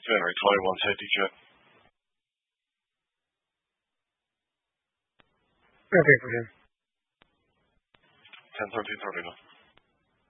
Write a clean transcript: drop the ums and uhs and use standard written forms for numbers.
January 21 safety check. Okay, for him. 10-13-39.